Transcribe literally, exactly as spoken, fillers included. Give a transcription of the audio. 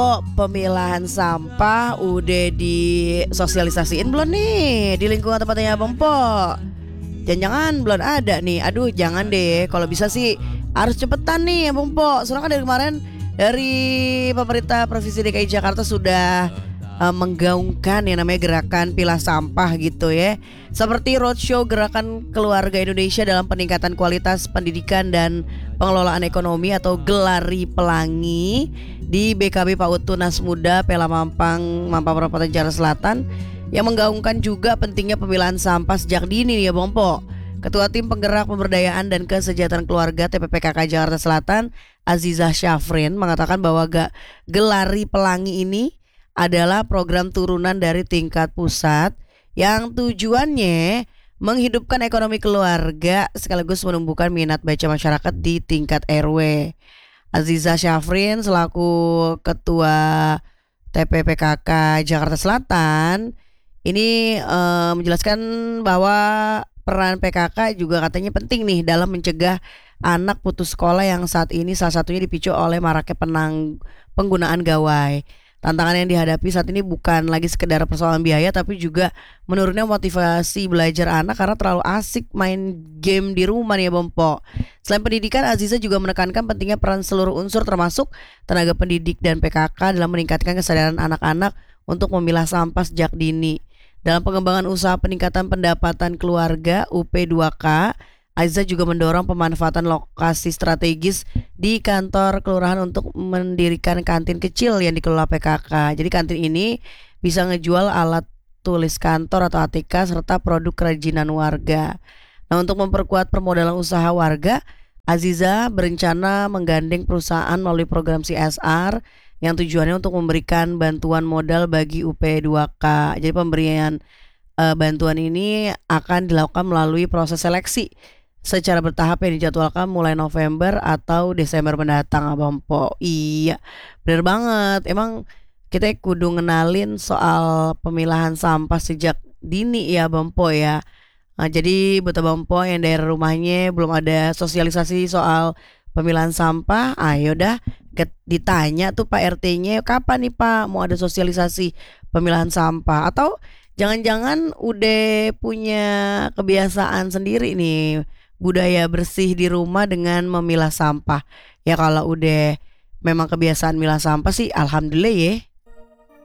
Oh, pemilahan sampah udah disosialisasiin belum nih di lingkungan tempatnya Abang Po? Jangan-jangan belum ada nih. Aduh, jangan deh. Kalau bisa sih harus cepetan nih Abang Po. Soalnya kan dari kemarin dari pemerintah Provinsi D K I Jakarta sudah uh, menggaungkan yang namanya gerakan pilah sampah gitu ya. Seperti roadshow gerakan keluarga Indonesia dalam peningkatan kualitas pendidikan dan pengelolaan ekonomi atau Gelari Pelangi di B K B PAUD Tunas Muda Pela Mampang, Mampang Perapatan Jakarta Selatan yang menggaungkan juga pentingnya pemilahan sampah sejak dini nih ya Bang Po. Ketua Tim Penggerak Pemberdayaan dan Kesejahteraan Keluarga T P P K K Jakarta Selatan, Azizah Syafrin mengatakan bahwa Gelari Pelangi ini adalah program turunan dari tingkat pusat yang tujuannya menghidupkan ekonomi keluarga sekaligus menumbuhkan minat baca masyarakat di tingkat R W. Azizah Syafrin selaku Ketua T P P K K Jakarta Selatan ini uh, menjelaskan bahwa peran P K K juga katanya penting nih dalam mencegah anak putus sekolah yang saat ini salah satunya dipicu oleh maraknya penang, penggunaan gawai. Tantangan yang dihadapi saat ini bukan lagi sekedar persoalan biaya tapi juga menurunnya motivasi belajar anak karena terlalu asik main game di rumah nih ya Bang Po. Selain pendidikan, Aziza juga menekankan pentingnya peran seluruh unsur termasuk tenaga pendidik dan P K K dalam meningkatkan kesadaran anak-anak untuk memilah sampah sejak dini. Dalam pengembangan usaha peningkatan pendapatan keluarga U P dua K, Aziza juga mendorong pemanfaatan lokasi strategis di kantor kelurahan untuk mendirikan kantin kecil yang dikelola P K K. Jadi kantin ini bisa ngejual alat tulis kantor atau A T K serta produk kerajinan warga. Nah, untuk memperkuat permodalan usaha warga, Aziza berencana menggandeng perusahaan melalui program C S R yang tujuannya untuk memberikan bantuan modal bagi U P dua K. Jadi pemberian e, bantuan ini akan dilakukan melalui proses seleksi secara bertahap yang dijadwalkan mulai November atau Desember mendatang Abang Po. Iya, bener banget. Emang kita kudu ngenalin soal pemilahan sampah sejak dini ya Abang Po ya. Nah, jadi buat Abang Po yang daerah rumahnya belum ada sosialisasi soal pemilahan sampah, ayo dah ditanya tuh Pak R T-nya kapan nih Pak mau ada sosialisasi pemilahan sampah, atau jangan-jangan udah punya kebiasaan sendiri nih budaya bersih di rumah dengan memilah sampah. Ya kalau udah memang kebiasaan milah sampah sih alhamdulillah ya.